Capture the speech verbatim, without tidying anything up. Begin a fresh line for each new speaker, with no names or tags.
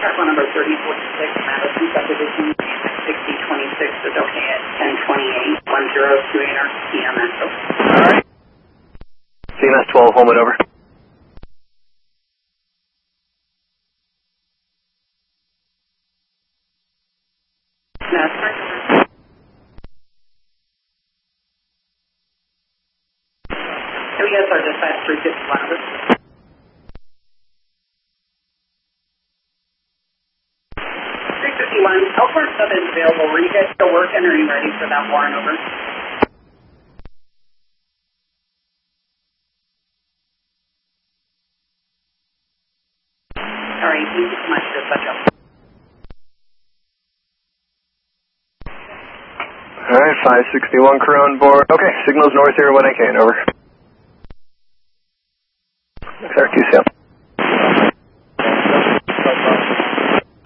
Parcel number thirty forty-six, Madison subdivision, sixty twenty-six is okay at ten twenty-eight, one zero two eight C M S.
Alright. C M S twelve, Holman over.
That's right. So yes, our dispatch three fifty-one over. three fifty-one, Elkhorn sub is available. Were you guys still working or are you ready for that warrant over? Alright, thank you so much for such a...
Alright, five sixty-one crew on board. Okay, signals north here when I can, over.